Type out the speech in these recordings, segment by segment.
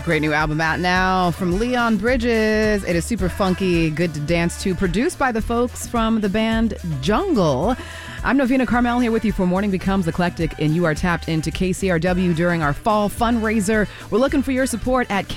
Great new album out now from Leon Bridges. It is super funky, good to dance to, produced by the folks from the band Jungle. I'm Novena Carmel here with you for Morning Becomes Eclectic, and you are tapped into KCRW during our fall fundraiser. We're looking for your support at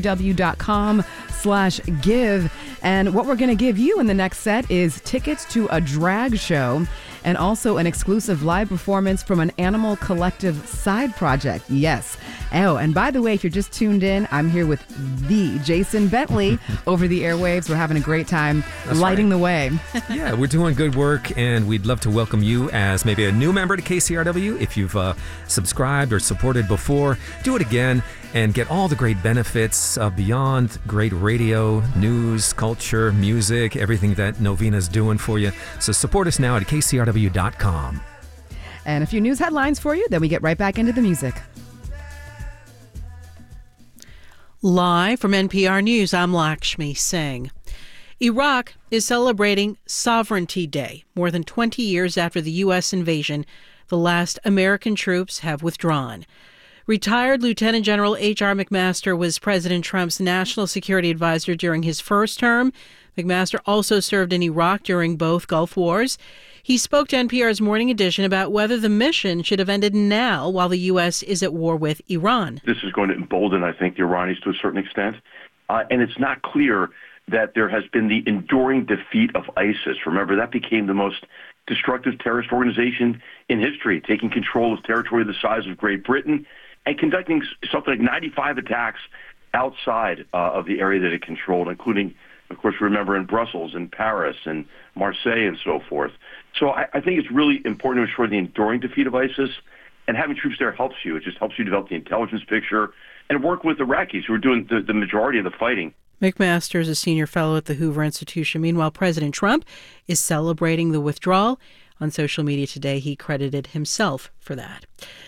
kcrw.com/give. And what we're going to give you in the next set is tickets to a drag show and also an exclusive live performance from an Animal Collective side project. Yes. Oh, and by the way, if you're just tuned in, I'm here with the Jason Bentley over the airwaves. We're having a great time lighting the way. Yeah, we're doing good work, and we'd love to welcome you as maybe a new member to KCRW. If you've subscribed or supported before, do it again and get all the great benefits beyond great radio, news, culture, music, everything that Novena's doing for you. So support us now at kcrw.com. And a few news headlines for you, then we get right back into the music. Live from NPR News, I'm Lakshmi Singh. Iraq is celebrating Sovereignty Day. More than 20 years after the U.S. invasion, the last American troops have withdrawn. Retired Lieutenant General H.R. McMaster was President Trump's national security advisor during his first term. McMaster also served in Iraq during both Gulf Wars. He spoke to NPR's Morning Edition about whether the mission should have ended now while the U.S. is at war with Iran. This is going to embolden, I think, the Iranians to a certain extent. And it's not clear that there has been the enduring defeat of ISIS. Remember, that became the most destructive terrorist organization in history, taking control of territory the size of Great Britain and conducting something like 95 attacks outside of the area that it controlled, including, of course, remember, in Brussels and Paris and Marseille and so forth. So I think it's really important to ensure the enduring defeat of ISIS, and having troops there helps you. It just helps you develop the intelligence picture and work with Iraqis who are doing the majority of the fighting. McMaster is a senior fellow at the Hoover Institution. Meanwhile, President Trump is celebrating the withdrawal. On social media today, he credited himself for that.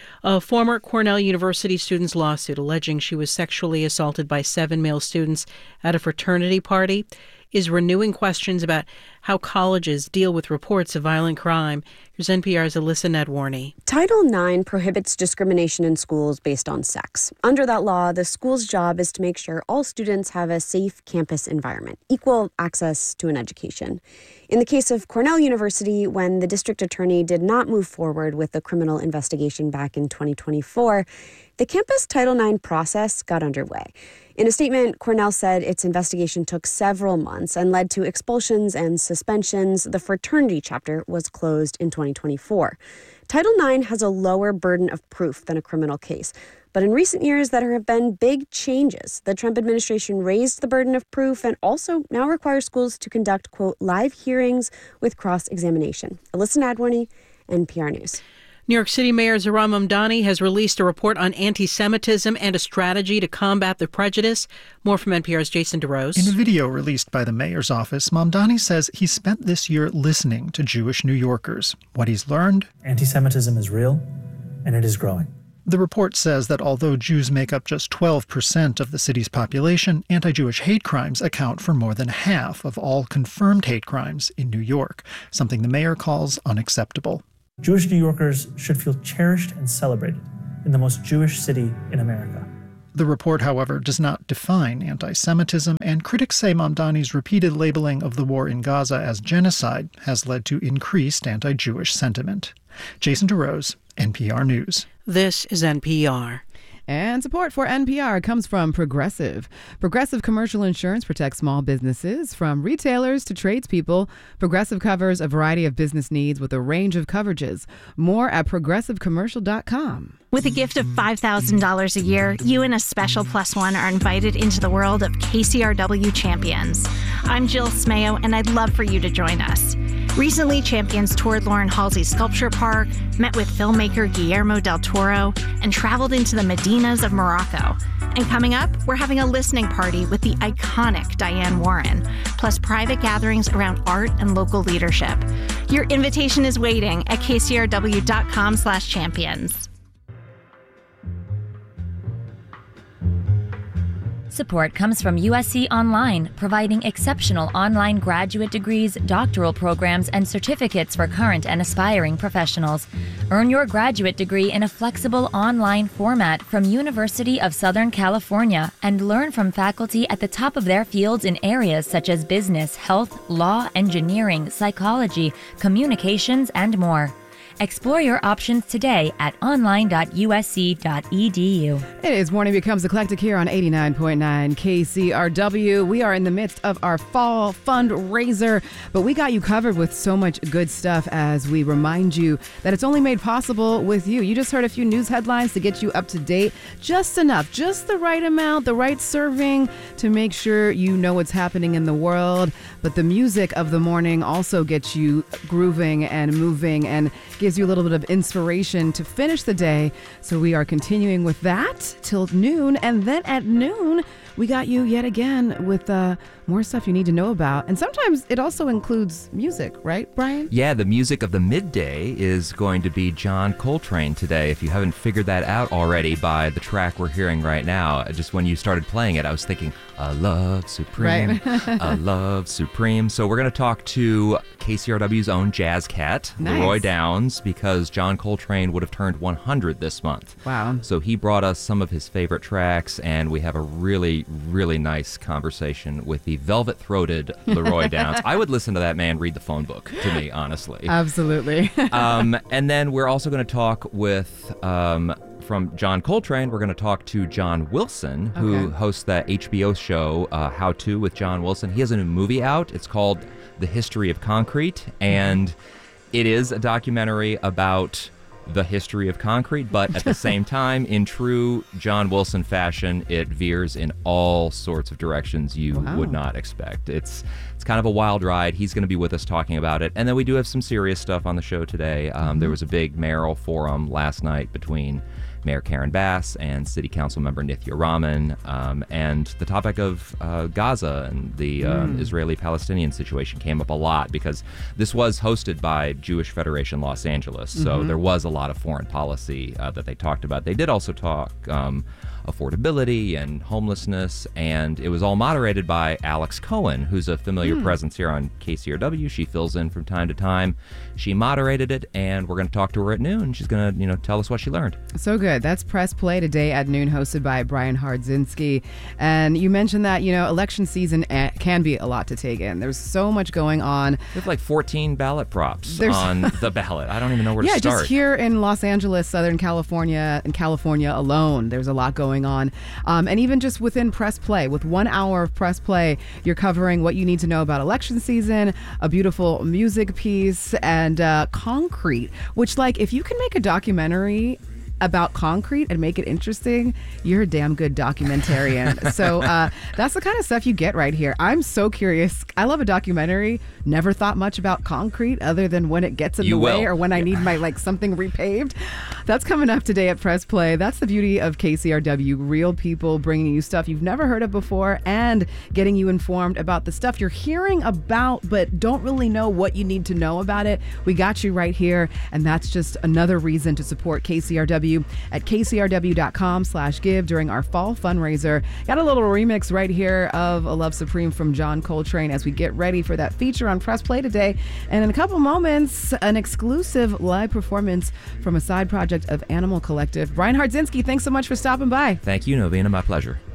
A former Cornell University student's lawsuit alleging she was sexually assaulted by 7 male students at a fraternity party is renewing questions about how colleges deal with reports of violent crime. Here's NPR's Alyssa Nedwarney. Title IX prohibits discrimination in schools based on sex. Under that law, the school's job is to make sure all students have a safe campus environment, equal access to an education. In the case of Cornell University, when the district attorney did not move forward with the criminal investigation back in 2024, the campus Title IX process got underway. In a statement, Cornell said its investigation took several months and led to expulsions and suspensions. The fraternity chapter was closed in 2024. Title IX has a lower burden of proof than a criminal case. But in recent years, there have been big changes. The Trump administration raised the burden of proof and also now requires schools to conduct, quote, live hearings with cross-examination. Alyssa Nadwarney, NPR News. New York City Mayor Zohran Mamdani has released a report on anti-Semitism and a strategy to combat the prejudice. More from NPR's Jason DeRose. In a video released by the mayor's office, Mamdani says he spent this year listening to Jewish New Yorkers. What he's learned? Anti-Semitism is real, and it is growing. The report says that although Jews make up just 12% of the city's population, anti-Jewish hate crimes account for more than half of all confirmed hate crimes in New York, something the mayor calls unacceptable. Jewish New Yorkers should feel cherished and celebrated in the most Jewish city in America. The report, however, does not define anti-Semitism, and critics say Mamdani's repeated labeling of the war in Gaza as genocide has led to increased anti-Jewish sentiment. Jason DeRose, NPR News. This is NPR. And support for NPR comes from Progressive. Progressive Commercial Insurance protects small businesses from retailers to tradespeople. Progressive covers a variety of business needs with a range of coverages. More at progressivecommercial.com. With a gift of $5,000 a year, you and a special plus one are invited into the world of KCRW Champions. I'm Jill Smayo, and I'd love for you to join us. Recently, Champions toured Lauren Halsey's Sculpture Park, met with filmmaker Guillermo del Toro, and traveled into the Medinas of Morocco. And coming up, we're having a listening party with the iconic Diane Warren, plus private gatherings around art and local leadership. Your invitation is waiting at kcrw.com/champions. Support comes from USC Online, providing exceptional online graduate degrees, doctoral programs, and certificates for current and aspiring professionals. Earn your graduate degree in a flexible online format from University of Southern California and learn from faculty at the top of their fields in areas such as business, health, law, engineering, psychology, communications, and more. Explore your options today at online.usc.edu. It is Morning Becomes Eclectic here on 89.9 KCRW. We are in the midst of our fall fundraiser, but we got you covered with so much good stuff as we remind you that it's only made possible with you. You just heard a few news headlines to get you up to date, just enough, just the right amount, the right serving to make sure you know what's happening in the world. But the music of the morning also gets you grooving and moving and gives you a little bit of inspiration to finish the day. So we are continuing with that till noon. And then at noon, we got you yet again with more stuff you need to know about. And sometimes it also includes music, right, Brian? Yeah, the music of the midday is going to be John Coltrane today. If you haven't figured that out already by the track we're hearing right now, just when you started playing it, I was thinking, a love supreme, right. a love supreme. So we're going to talk to KCRW's own jazz cat, Nice. Leroy Downs, because John Coltrane would have turned 100 this month. Wow. So he brought us some of his favorite tracks, and we have a really, really nice conversation with the velvet-throated Leroy Downs. I would listen to that man read the phone book to me, honestly. Absolutely. And then we're also going to talk with, from John Coltrane, we're going to talk to John Wilson, who hosts that HBO show, How To with John Wilson. He has a new movie out. It's called The History of Concrete, and it is a documentary about the history of concrete, but at the same time, in true John Wilson fashion, it veers in all sorts of directions you would not expect. It's kind of a wild ride. He's going to be with us talking about it. And then we do have some serious stuff on the show today. There was a big mayoral forum last night between Mayor Karen Bass and City Council member Nithya Rahman, and the topic of Gaza and the Israeli-Palestinian situation came up a lot because this was hosted by Jewish Federation Los Angeles, so there was a lot of foreign policy that they talked about. They did also talk affordability and homelessness, and it was all moderated by Alex Cohen, who's a familiar presence here on KCRW. She fills in from time to time. She moderated it, and we're going to talk to her at noon. She's going to, tell us what she learned. So good. That's Press Play today at noon, hosted by Brian Hardzinski. And you mentioned that, election season can be a lot to take in. There's so much going on. We have like 14 ballot props on the ballot. I don't even know where to start. Yeah, just here in Los Angeles, Southern California, and California alone, there's a lot going on. And even just within Press Play, with 1 hour of Press Play, you're covering what you need to know about election season, a beautiful music piece, and concrete, which, if you can make a documentary about concrete and make it interesting, you're a damn good documentarian. So that's the kind of stuff you get right here. I'm so curious. I love a documentary. Never thought much about concrete other than when it gets in the way or when I need my something repaved. That's coming up today at Press Play. That's the beauty of KCRW. Real people bringing you stuff you've never heard of before and getting you informed about the stuff you're hearing about but don't really know what you need to know about it. We got you right here, and that's just another reason to support KCRW at kcrw.com/give during our fall fundraiser. Got a little remix right here of A Love Supreme from John Coltrane as we get ready for that feature on Press Play today. And in a couple moments, an exclusive live performance from a side project of Animal Collective. Brian Hardzinski, thanks so much for stopping by. Thank you, Novena. My pleasure.